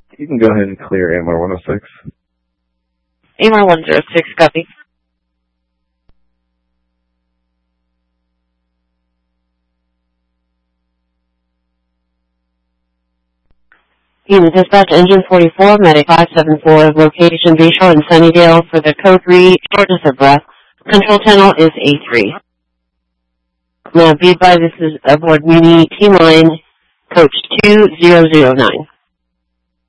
You can go ahead and clear AMR 106. AMR 106, copy. Unit dispatch engine 44, medic 574, location Bayshore and Sunnydale for the code 3, shortness of breath. Control channel is A3. Now, be advised, this is aboard Muni Team Line, coach 2009.